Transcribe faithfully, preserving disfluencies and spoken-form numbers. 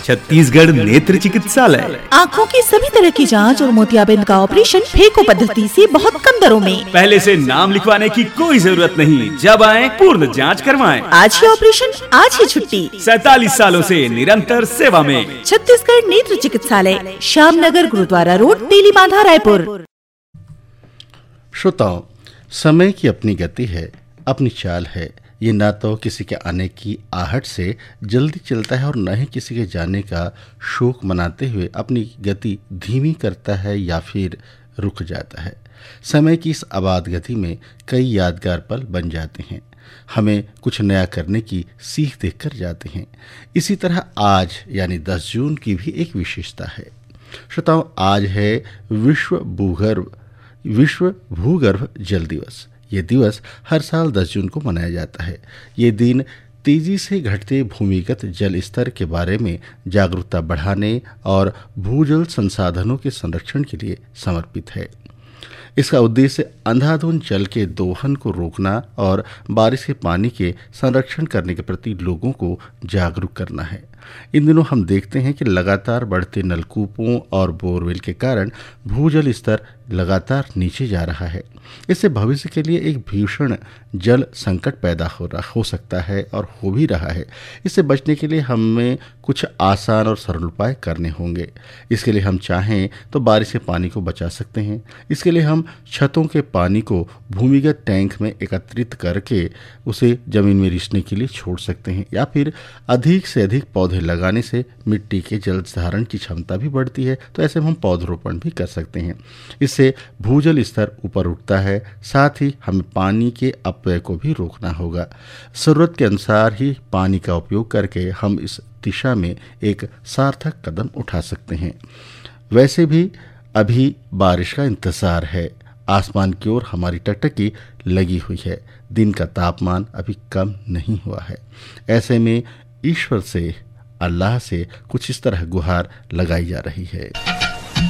छत्तीसगढ़ नेत्र चिकित्सालय। आँखों की सभी तरह की जांच और मोतियाबिंद का ऑपरेशन फेको पद्धति से बहुत कम दरों में। पहले से नाम लिखवाने की कोई जरूरत नहीं, जब आए पूर्ण जांच करवाएं। आज ही ऑपरेशन, आज ही छुट्टी। सैतालीस सालों से निरंतर सेवा में छत्तीसगढ़ नेत्र चिकित्सालय, श्यामनगर गुरुद्वारा रोड, तेलीबांधा, रायपुर। श्रोताओं, समय की अपनी गति है, अपनी चाल है। ये ना तो किसी के आने की आहट से जल्दी चलता है और न ही किसी के जाने का शोक मनाते हुए अपनी गति धीमी करता है या फिर रुक जाता है। समय की इस आबाद गति में कई यादगार पल बन जाते हैं, हमें कुछ नया करने की सीख देकर जाते हैं। इसी तरह आज यानी दस जून की भी एक विशेषता है। श्रोताओं, आज है विश्व भूगर्भ विश्व भूगर्भ जल दिवस। ये दिवस हर साल दस जून को मनाया जाता है। ये दिन तेजी से घटते भूमिगत जल स्तर के बारे में जागरूकता बढ़ाने और भूजल संसाधनों के संरक्षण के लिए समर्पित है। इसका उद्देश्य अंधाधुंध जल के दोहन को रोकना और बारिश के पानी के संरक्षण करने के प्रति लोगों को जागरूक करना है। इन दिनों हम देखते हैं कि लगातार बढ़ते नलकूपों और बोरवेल के कारण भूजल स्तर लगातार नीचे जा रहा है। इससे भविष्य के लिए एक भीषण जल संकट पैदा हो रहा हो सकता है और हो भी रहा है। इससे बचने के लिए हमें कुछ आसान और सरल उपाय करने होंगे। इसके लिए हम चाहें तो बारिश के पानी को बचा सकते हैं। इसके लिए हम छतों के पानी को भूमिगत टैंक में एकत्रित करके उसे जमीन में रिसने के लिए छोड़ सकते हैं, या फिर अधिक से अधिक पौधे लगाने से मिट्टी के जल धारण की क्षमता भी बढ़ती है। तो ऐसे में हम पौधरोपण भी कर सकते हैं। इससे भूजल स्तर ऊपर उठता है। साथ ही हमें पानी के अपव्यय को भी रोकना होगा। जरूरत के अनुसार ही पानी का उपयोग करके हम इस दिशा में एक सार्थक कदम उठा सकते हैं। वैसे भी अभी बारिश का इंतजार है। आसमान की ओर हमारी टकटकी लगी हुई है। दिन का तापमान अभी कम नहीं हुआ है। ऐसे में ईश्वर से, अल्लाह से कुछ इस तरह गुहार लगाई जा रही है।